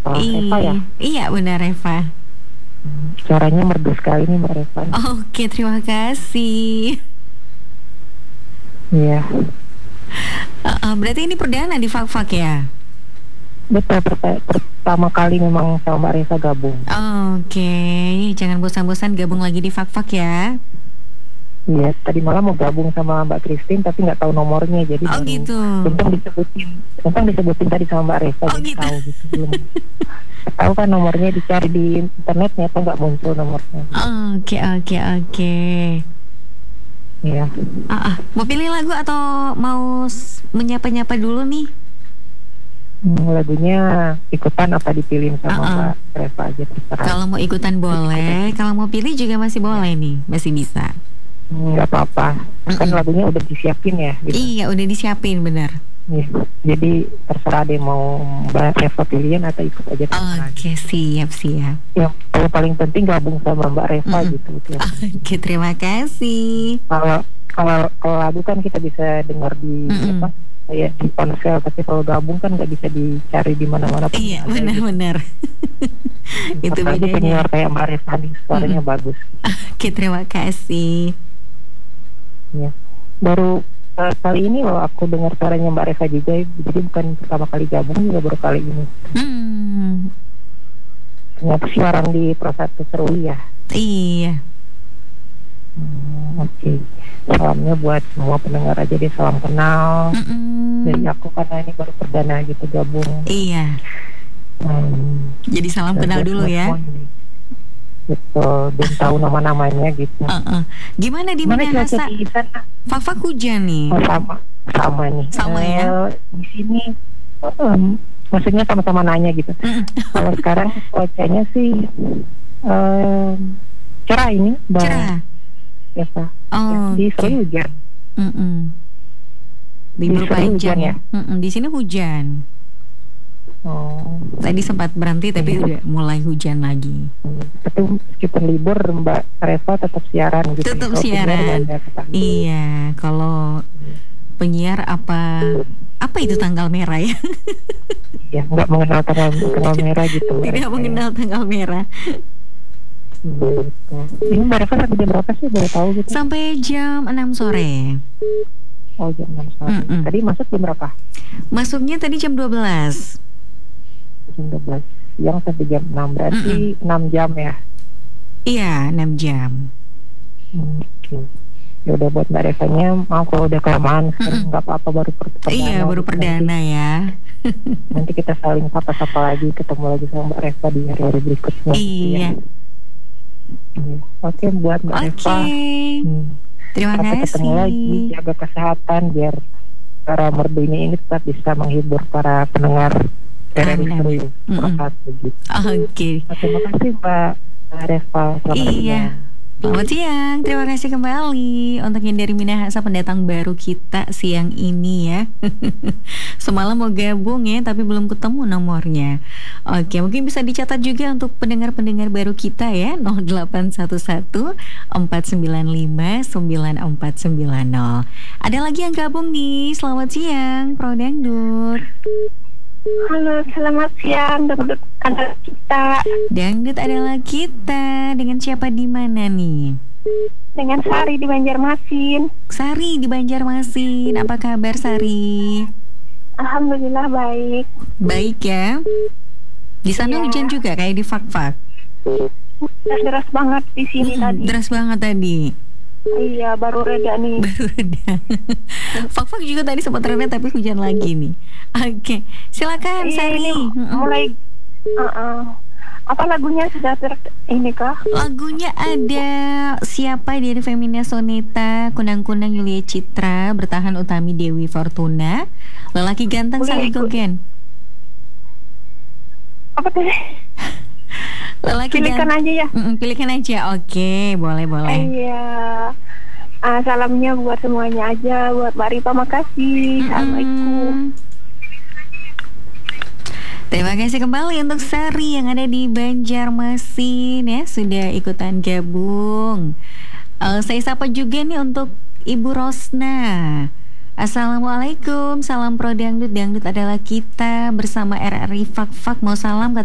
Eva ya. Iya benar Reva. Suaranya merdu sekali nih Mbak Reva. Oke, terima kasih. Iya. Berarti ini perdana di Fak-Fak ya? Betul, pertama kali memang sama Mbak Reva gabung. Oke, jangan bosan-bosan gabung lagi di Fak-Fak ya. Iya, tadi malam mau gabung sama Mbak Christine tapi nggak tahu nomornya, jadi Oh baru gitu. tentang disebutin tadi sama Mbak Reva, Oh jadi gitu. tahu gitu belum. Tahu kan nomornya dicari di internet, ternyata nggak muncul nomornya. Oke. Iya. Mau pilih lagu atau mau menyapa-nyapa dulu nih? Lagunya ikutan apa dipilih sama Mbak Reva aja terserah. Kalau mau ikutan boleh, kalau mau pilih juga masih boleh nih, masih bisa. Nggak apa-apa, kan lagunya udah disiapin ya gitu. Iya, udah disiapin bener. Ya, jadi terserah deh mau Mbak Reva pilihan atau ikut aja terserah. Oke, siap. Yang paling penting gabung sama Mbak Reva gitu. Oke, terima kasih. Kalau lagu kan kita bisa dengar di apa? Kayak di ponsel, tapi kalau gabung kan nggak bisa dicari di mana-mana. Iya, benar. Itu bedanya. Penyiar kayak Mbak Reva nih, suaranya bagus. Oke, terima kasih. Ya, baru kali ini loh aku dengar suaranya Mbak Reva juga, jadi bukan pertama kali gabung, juga baru kali ini. Ternyata siaran di Pro 1 seru ya. Iya. Oke. Salamnya buat semua pendengar aja deh, salam kenal. Dari aku karena ini baru perdana gitu gabung. Iya. Jadi salam kenal dulu ya. Betul, belum tahu nama-namanya gitu. Gimana di Minahasa? Fak-Fak hujan nih. Sama nih. Sama ya. Di sini maksudnya sama-sama nanya gitu. Kalau sekarang cuacanya sih cerah ini, cerah. Ya Pak. Di sini hujan. Libur panjang ya. Di sini hujan. Tadi sempat berhenti tapi udah mulai hujan lagi. Tapi meskipun libur Mbak Reva tetap siaran gitu. Tetap siaran. Iya, kalau penyiar apa itu tanggal merah ya? Ya, nggak mengenal tanggal merah gitu. Tidak mengenal tanggal merah. Ini Mbak Reva sampai jam berapa sih, boleh tahu gitu? Sampai jam 6 sore. Oh, jam 6 sore. Tadi masuk jam berapa? Masuknya tadi jam 12. Jam 12 siang sampai jam 6, berarti 6 jam ya? Iya, 6 jam. Oke. Ya udah, buat Mbak Revanya, maaf kalau udah kelamaan, nggak apa-apa, baru perdana. Iya, baru perdana ya. Nanti kita saling sapa-sapa lagi, ketemu lagi sama Mbak Reva di hari-hari berikutnya. Iya. Oke, buat Mbak Reva. Terima kasih. Ketemu lagi, jaga kesehatan biar para merdunya ini tetap bisa menghibur para pendengar RRI gitu. Oke. Terima kasih Mbak Reva. Iya. Selamat siang, terima kasih kembali untuk yang dari Minahasa, pendatang baru kita siang ini ya. Semalam mau gabung ya, tapi belum ketemu nomornya. Oke, mungkin bisa dicatat juga untuk pendengar-pendengar baru kita ya, 0811 495 9490. Ada lagi yang gabung nih, selamat siang, Pro Dangdut. Halo, selamat siang, Dangdut adalah kita. Dangdut adalah kita. Dengan siapa di mana nih? Dengan Sari di Banjarmasin. Sari di Banjarmasin. Apa kabar Sari? Alhamdulillah baik. Baik ya. Di sana hujan juga kayak di Fak-Fak. Deras banget di sini tadi. Deras banget tadi. Iya, baru reda nih. Baru reda. Fak-Fak juga tadi sempat reda tapi hujan lagi nih. Oke, silakan Sari. Mulai apa lagunya sudah ini kah? Lagunya ada Siapa dari Femina Soneta, Kunang-Kunang Yulia Citra, Bertahan Utami Dewi Fortuna, Lelaki Ganteng Sali Gogen. Apa tadi? Lelaki pilihkan aja ya. Pilihkan aja. Oke, boleh. Iya. Salamnya buat semuanya aja, buat Mbak Ripa, makasih. Assalamualaikum. Terima kasih kembali untuk Sari yang ada di Banjarmasin ya, sudah ikutan gabung. Saya sapa juga nih untuk Ibu Rosna. Assalamualaikum, salam Pro Dangdut, Dangdut adalah kita bersama RRI Fak-Fak. Mau salam